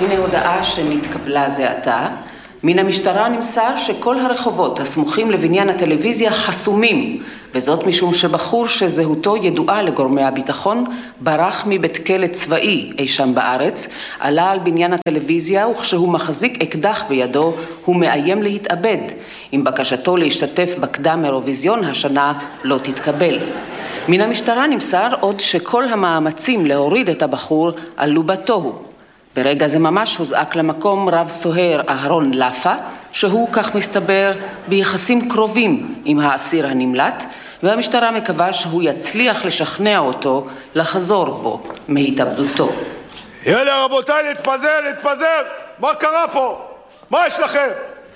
הנה הודעה שנתקבלה זה עתה. מן המשטרה נמסר שכל הרחובות הסמוכים לבניין הטלוויזיה חסומים, וזאת משום שבחור שזהותו ידועה לגורמי הביטחון ברח מבית כלא צבאי אי שם בארץ, עלה על בניין הטלוויזיה וכשהוא מחזיק אקדח בידו הוא מאיים להתאבד. אם בקשתו להשתתף בקדם אירוויזיון השנה לא תתקבל. מן המשטרה נמסר עוד שכל המאמצים להוריד את הבחור עלו בתוהו. ברגע זה ממש הוזעק למקום רב סוהר אהרון לפה, שהוא, כך מסתבר, ביחסים קרובים עם האסיר הנמלט, והמשטרה מקווה שהוא יצליח לשכנע אותו לחזור בו מהתאבדותו. יאללה רבותיי, להתפזר! מה קרה פה? מה יש לכם?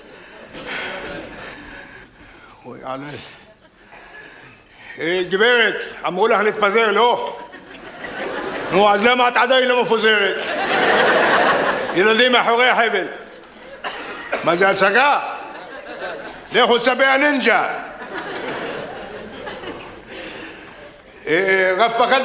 אוי עלי. גברת, אמרו לך להתפזר, לא? נו, אז למה את עדיין לא מפוזרת? ילדים מאחורי החבל. מה זה הצגה? לכו צבי הנינג'ה. רב פקד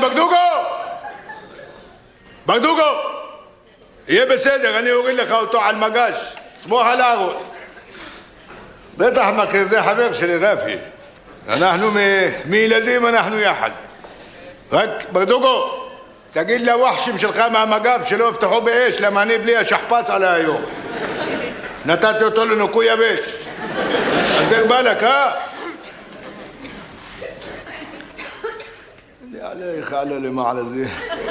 בגדוגו! יהיה בסדר, אני אוריד לך אותו על מגש. סמוך על הארון. בטח מכיר, זה חבר שלי רפי. אנחנו מילדים, אנחנו יחד. רק בגדוגו, תגיד לווחשים שלך מהמגב שלא יפתחו באש, למה אני בלי השכפץ עלי היום. נתתי אותו לנוקוי יבש. אז דרך בלק, עליך עלה למעלה זה.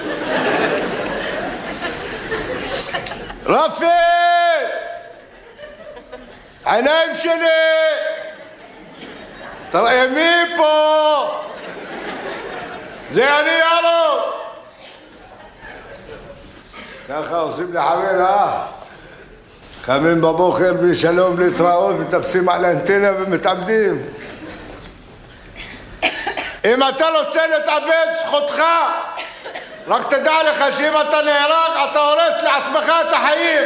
רפי! עיניים שלי! תראה מי פה! זה אני יאללה! ככה עושים לחבר, קמים בבוקר בלי שלום, בלי התראות, מטפסים על האנטנה ומתאבדים. אם אתה רוצה להתאבד, זכותך. רק תדע לך שאם אתה נהרג, אתה הורס לעצמך את החיים.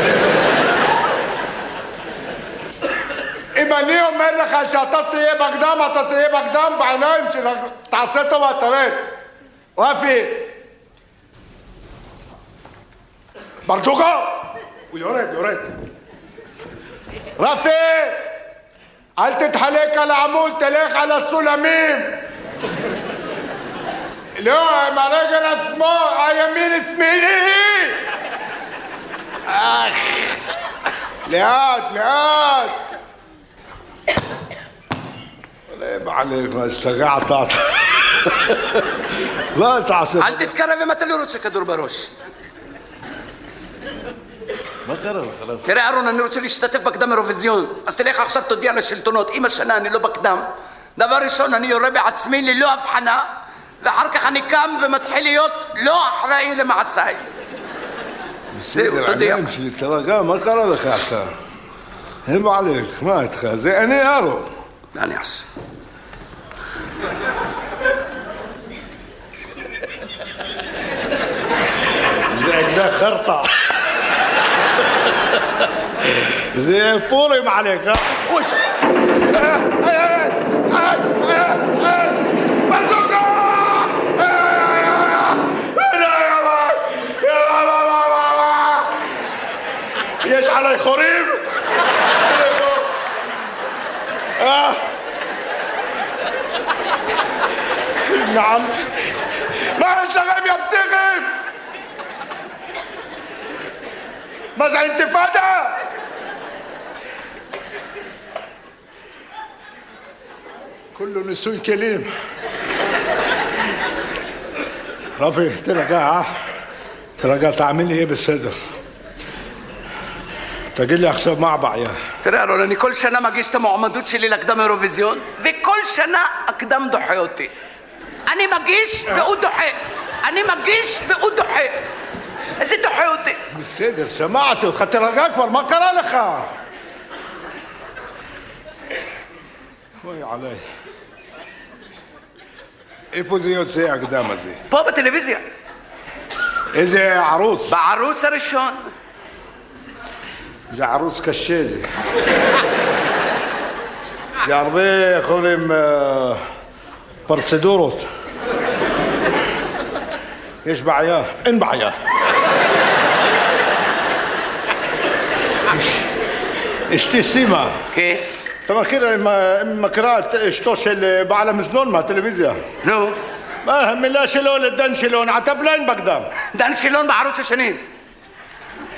אם אני אומר לך שאתה תהיה בקדם, אתה תהיה בקדם בעיניים שלך. תעשה טובה, תרד. רפי. ברדוגו! הוא יורד. רפי! אל תתחלק על העמוד, תלך על הסולמים. לא, עם הרגל השמאל, הימין שמאלי. לאט. עליהם עליך, מה השתגעת? מה תעשה? אל תתקרב אם אתה לא רוצה כדור בראש. מה קרה? תראה אהרון, אני רוצה להשתתף בקדם אירוויזיון, אז תלך עכשיו תודיע לשלטונות, אם השנה אני לא בקדם, דבר ראשון אני יורה בעצמי ללא הבחנה, ואחר כך אני קם ומתחיל להיות לא אחראי למעשיי. בסדר, עיניים שלי, תרגע, מה קרה לך אתה? הם עליך, מה איתך? זה אני אהרון. מה אני אעשה? זה אקדח חרטה. זה פורים עליך, אוש! ברגוגו! יש עלי חורים? נעם, מה יש לכם יא פסיכים? מה זה אינתיפאדה? كله نسوي كلام. رافي ترجع تعمل لي ايه بالصدر؟ تجي لي עכשיו מה הבעיה? תראה אהרון, אני כל שנה מגיש את המועמדות שלי לקדם אירוויזיון, וכל שנה הקדם דוחה אותי. אני מגיש והוא דוחה. איזה דוחה אותי? בסדר, שמעתי אותך, תרגע כבר, מה קרה לך? אוי עליי. איפה זה יוצא הקדם הזה? פה בטלוויזיה. איזה ערוץ? בערוץ הראשון. זה ערוץ קשה זה. זה הרבה יכולים פרצדורות. יש בעיה? אין בעיה. אשתי סימה. כן. אתה מכירה את אשתו של בעל המזנון מהטלוויזיה? נו. מה המילה שלו לדן שילון? עטבלין בקדם. דן שילון בערוץ השני.